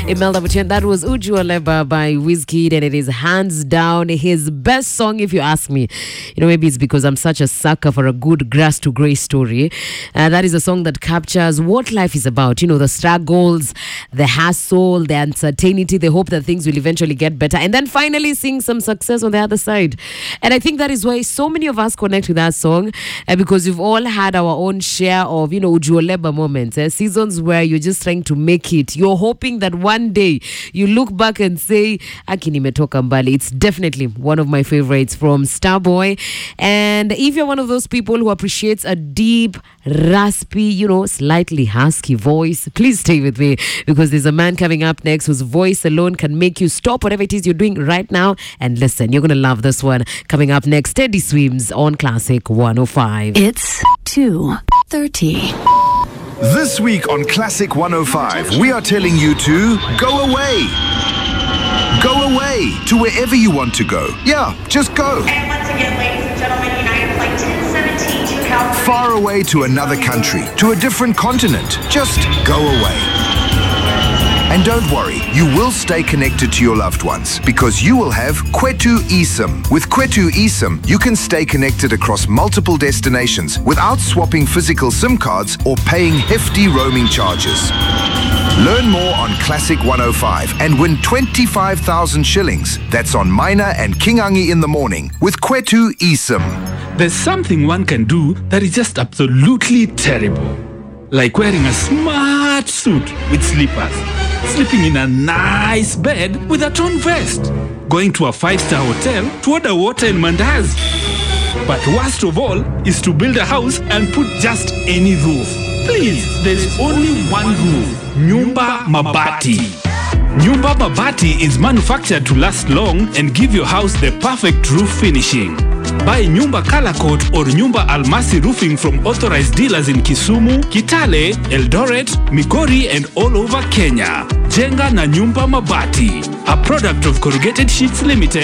Imelda Buchen. That was Uju Aleba by Wizkid, and it is hands down his best song, if you ask me. You know, maybe it's because I'm such a sucker for a good grass to grey story. That is a song that captures what life is about. You know, the struggles, the hassle, the uncertainty, the hope that things will eventually get better, and then finally seeing some success on the other side. And I think that is why so many of us connect with that song, because we've all had our own share of, you know, Uju Aleba moments, seasons where you're just trying to make it. You're hoping that one day you look back and say, Aki nimetoka mbali. It's definitely one of my favorites from Starboy. And if you're one of those people who appreciates a deep, raspy, you know, slightly husky voice, please stay with me, because there's a man coming up next whose voice alone can make you stop whatever it is you're doing right now and listen. You're going to love this one. Coming up next, Teddy Swims on Classic 105. It's 2:30. This week on Classic 105, we are telling you to go away. Go away to wherever you want to go. Yeah, just go. And once again, ladies and gentlemen, United Flight 1017 to California. Far away to another country, to a different continent. Just go away. And don't worry, you will stay connected to your loved ones because you will have Kwetu eSIM. With Kwetu eSIM, you can stay connected across multiple destinations without swapping physical SIM cards or paying hefty roaming charges. Learn more on Classic 105 and win 25,000 shillings. That's on Minor and Kingangi in the morning with Kwetu eSIM. There's something one can do that is just absolutely terrible. Like wearing a smart suit with slippers, sleeping in a nice bed with a torn vest, going to a 5-star hotel to order water and mandazi. But worst of all is to build a house and put just any roof. Please, there's only one roof. Nyumba Mabati. Nyumba Mabati is manufactured to last long and give your house the perfect roof finishing. Buy Nyumba Color Coat or Nyumba Almasi roofing from authorized dealers in Kisumu, Kitale, Eldoret, Migori and all over Kenya. Jenga na Nyumba Mabati, a product of Corrugated Sheets Limited.